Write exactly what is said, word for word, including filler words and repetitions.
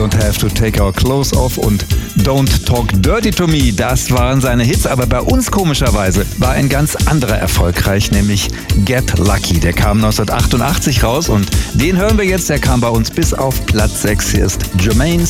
Don't Have to Take Our Clothes Off und Don't Talk Dirty to Me, das waren seine Hits, aber bei uns komischerweise war ein ganz anderer erfolgreich, nämlich Get Lucky. Der kam neunzehnhundertachtundachtzig raus und den hören wir jetzt, der kam bei uns bis auf Platz sechs. Hier ist Jermaine